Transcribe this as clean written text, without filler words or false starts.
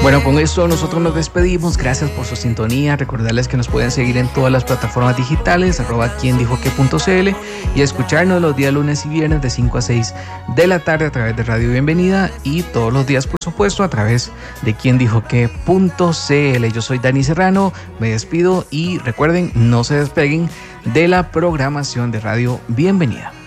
Bueno, con esto nosotros nos despedimos. Gracias por su sintonía. Recordarles que nos pueden seguir en todas las plataformas digitales, @quiendijoque.cl, y escucharnos los días lunes y viernes de 5 a 6 de la tarde a través de Radio Bienvenida, y todos los días, por supuesto, a través de quiendijoque.cl. Yo soy Dani Serrano, me despido y recuerden, no se despeguen de la programación de Radio Bienvenida.